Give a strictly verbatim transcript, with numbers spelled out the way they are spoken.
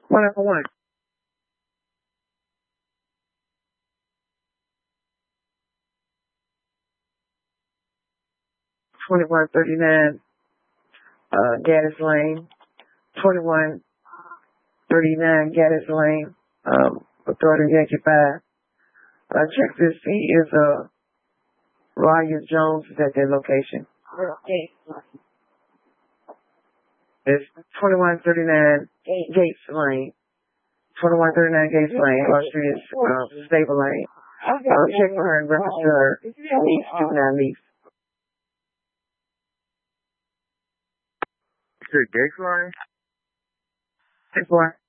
One after one. twenty-one thirty-nine, uh, Gaddis Lane. twenty-one thirty-nine, Gaddis Lane, um, Authority Yankee five. Uh, check this. He is, uh, Ryan Jones is at that location. Okay. It's twenty-one thirty-nine Gates Lane. twenty-one thirty-nine Gates Lane. Our street is, uh, Stable Lane. I'll check for her and reference to her. Juvenile lease. You said Gates Line? Six one.